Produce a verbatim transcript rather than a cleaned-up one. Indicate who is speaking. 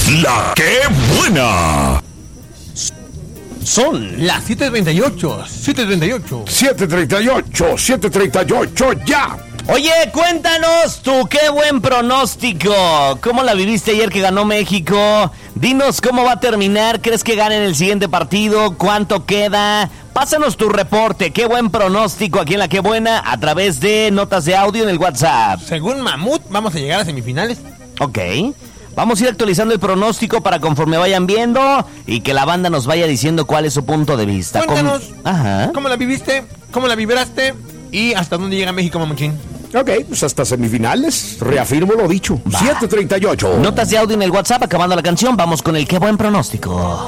Speaker 1: La que buena.
Speaker 2: Son las siete treinta y ocho, siete treinta y ocho.
Speaker 1: siete treinta y ocho, siete treinta y ocho, ya.
Speaker 3: Oye, cuéntanos tu qué buen pronóstico. ¿Cómo la viviste ayer que ganó México? Dinos cómo va a terminar. ¿Crees que gane en el siguiente partido? ¿Cuánto queda? Pásanos tu reporte. Qué buen pronóstico aquí en La Qué Buena a través de notas de audio en el WhatsApp.
Speaker 2: Según Mamut, vamos a llegar a semifinales.
Speaker 3: Ok. Vamos a ir actualizando el pronóstico para conforme vayan viendo y que la banda nos vaya diciendo cuál es su punto de vista.
Speaker 2: Cuéntanos,
Speaker 3: Com- Ajá.
Speaker 2: ¿cómo la viviste? ¿Cómo la vibraste? ¿Y hasta dónde llega México, Mamuchín?
Speaker 1: Ok, pues hasta semifinales. Reafirmo lo dicho. siete treinta y ocho.
Speaker 3: Notas de audio en el WhatsApp acabando la canción. Vamos con el qué buen pronóstico.